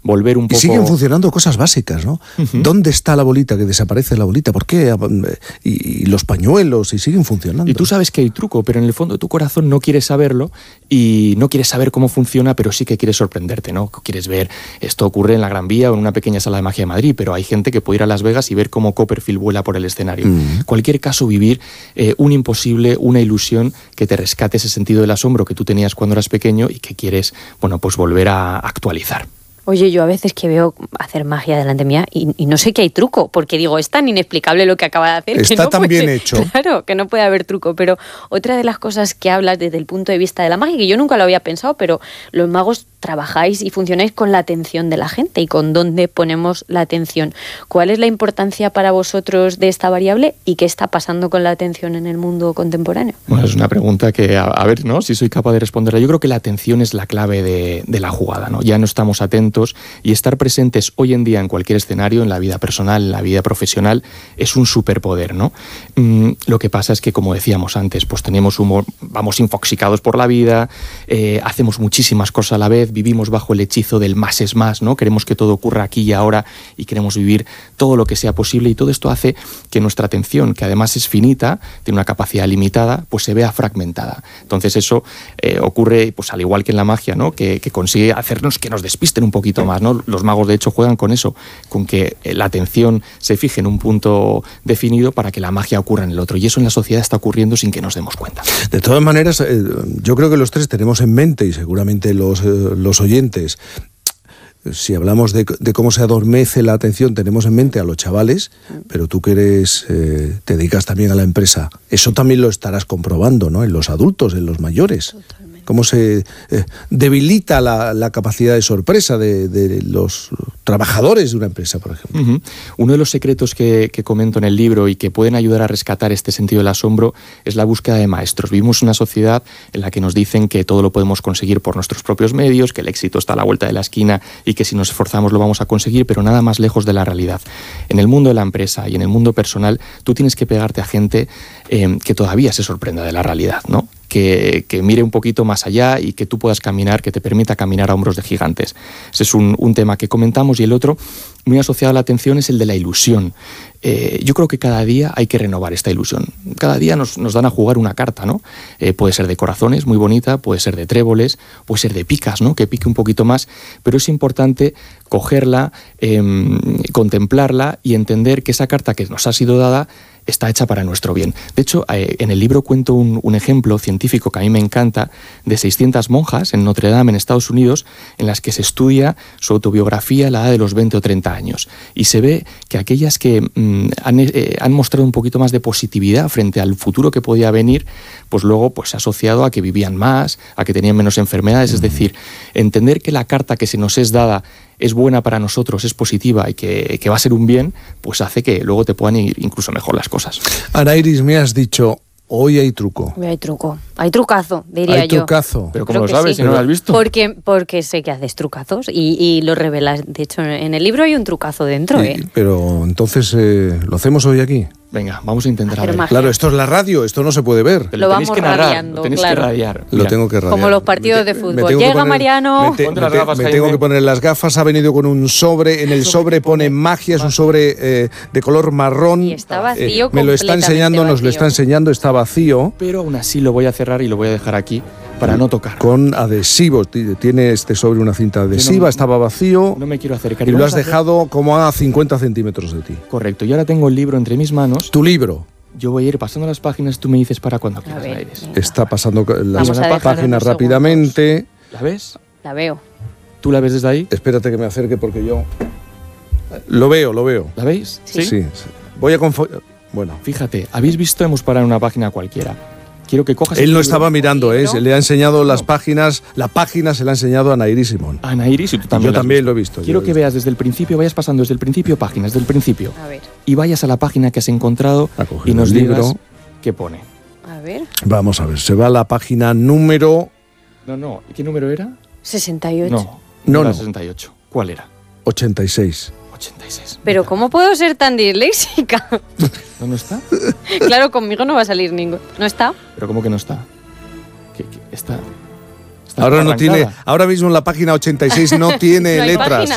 volver un poco... Y siguen funcionando cosas básicas, ¿no? Uh-huh. ¿Dónde está la bolita? Que desaparece la bolita. ¿Por qué? Y los pañuelos, y siguen funcionando. Y tú sabes que hay truco, pero en el fondo de tu corazón no quieres saberlo y no quieres saber cómo funciona, pero sí que quieres sorprenderte, ¿no? Quieres ver, esto ocurre en la Gran Vía o en una pequeña sala de magia de Madrid, pero hay gente que puede ir a Las Vegas y ver cómo Copperfield vuela por el escenario. En cualquier caso, vivir un imposible, una ilusión que te rescate ese sentido del asombro que tú tenías cuando eras pequeño y que quieres, bueno, pues volver a actualizar. Oye, yo a veces que veo hacer magia delante mía y no sé que hay truco, porque digo, es tan inexplicable lo que acaba de hacer. Está que no tan bien hecho. Claro, que no puede haber truco, pero otra de las cosas que hablas desde el punto de vista de la magia, que yo nunca lo había pensado, pero los magos trabajáis y funcionáis con la atención de la gente y con dónde ponemos la atención. ¿Cuál es la importancia para vosotros de esta variable y qué está pasando con la atención en el mundo contemporáneo? Bueno, es una pregunta que, a ver, ¿no? Si soy capaz de responderla. Yo creo que la atención es la clave de la jugada, ¿no? Ya no estamos atentos y estar presentes hoy en día en cualquier escenario, en la vida personal, en la vida profesional, es un superpoder, ¿no? Lo que pasa es que, como decíamos antes, pues tenemos humor, vamos infoxicados por la vida, hacemos muchísimas cosas a la vez, vivimos bajo el hechizo del más es más, ¿no? Queremos que todo ocurra aquí y ahora y queremos vivir todo lo que sea posible y todo esto hace que nuestra atención, que además es finita, tiene una capacidad limitada, pues se vea fragmentada. Entonces eso ocurre, pues al igual que en la magia, ¿no? Que consigue hacernos que nos despisten un poquito más, ¿no? Los magos de hecho juegan con eso, con que la atención se fije en un punto definido para que la magia ocurra en el otro, y eso en la sociedad está ocurriendo sin que nos demos cuenta. De todas maneras, yo creo que los tres tenemos en mente, y seguramente los oyentes, si hablamos de cómo se adormece la atención, tenemos en mente a los chavales, pero tú que eres, te dedicas también a la empresa, eso también lo estarás comprobando, ¿no? En los adultos, en los mayores. Totalmente. Cómo se debilita la capacidad de sorpresa de los trabajadores de una empresa, por ejemplo. Uh-huh. Uno de los secretos que comento en el libro y que pueden ayudar a rescatar este sentido del asombro es la búsqueda de maestros. Vivimos una sociedad en la que nos dicen que todo lo podemos conseguir por nuestros propios medios, que el éxito está a la vuelta de la esquina y que si nos esforzamos lo vamos a conseguir, pero nada más lejos de la realidad. En el mundo de la empresa y en el mundo personal, tú tienes que pegarte a gente que todavía se sorprenda de la realidad, ¿no? Que mire un poquito más allá y que tú puedas caminar, que te permita caminar a hombros de gigantes. Ese es un tema que comentamos, y el otro, muy asociado a la atención, es el de la ilusión. Yo creo que cada día hay que renovar esta ilusión. Cada día nos dan a jugar una carta, ¿no? Puede ser de corazones, muy bonita, puede ser de tréboles, puede ser de picas, ¿no? Que pique un poquito más, pero es importante cogerla, contemplarla y entender que esa carta que nos ha sido dada está hecha para nuestro bien. De hecho, en el libro cuento un ejemplo científico que a mí me encanta, de 600 monjas en Notre Dame, en Estados Unidos, en las que se estudia su autobiografía a la edad de los 20 o 30 años. Y se ve que aquellas que han mostrado un poquito más de positividad frente al futuro que podía venir, pues luego pues, se ha asociado a que vivían más, a que tenían menos enfermedades. Es decir, entender que la carta que se nos es dada es buena para nosotros, es positiva y que va a ser un bien, pues hace que luego te puedan ir incluso mejor las cosas. Anairis, me has dicho, hoy hay truco. Hoy hay truco. Hay trucazo, diría yo. Hay trucazo. Pero ¿cómo lo sabes si no lo has visto? Porque sé que haces trucazos y lo revelas. De hecho, en el libro hay un trucazo dentro, Pero entonces, ¿lo hacemos hoy aquí? Venga, vamos a intentar a ver. Claro, esto es la radio, esto no se puede ver. Lo vamos radiando, tenéis que radiar. Lo tengo que radiar. Como los partidos de fútbol. Llega Mariano. Me tengo que poner las gafas, ha venido con un sobre, en el sobre pone magia, es un sobre de color marrón. Y está vacío. Me lo está enseñando, nos lo está enseñando, está vacío. Pero aún así lo voy a cerrar y lo voy a dejar aquí para no tocar. Con adhesivos, tiene este sobre una cinta adhesiva, estaba vacío. No me quiero acercar. Y lo has dejado como a 50 centímetros de ti. Correcto, y ahora tengo el libro entre mis manos. Tu libro. Yo voy a ir pasando las páginas, tú me dices para cuando quieras, Aires. Está pasando las páginas rápidamente. ¿La ves? La veo. ¿Tú la ves desde ahí? Espérate que me acerque porque yo... Lo veo. ¿La veis? Sí. Voy a... Bueno. Fíjate, habéis visto, hemos parado en una página cualquiera. Quiero que cojas... Él no estaba mirando, le ha enseñado las páginas, la página se la ha enseñado a Anairis Simón. A Anairis, y tú también. Yo también lo he visto. Quiero que veas desde el principio, vayas pasando desde el principio páginas, desde el principio. A ver. Y vayas a la página que has encontrado y nos digas qué pone. A ver. Vamos a ver, se va a la página número... No, ¿qué número era? 68. No era 68. ¿Cuál era? 86. 86. Pero ¿cómo puedo ser tan disléxica? ¿No está? Claro, conmigo no va a salir ninguno. ¿No está? ¿Pero cómo que no está? ¿Qué está ahora no tiene, ahora mismo en la página 86 no tiene letras.